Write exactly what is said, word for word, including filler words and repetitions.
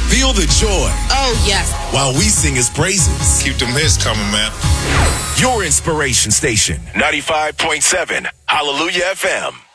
Feel the joy. Oh, yes. While we sing his praises. Keep them hits coming, man. Your inspiration station. ninety-five point seven Hallelujah F M.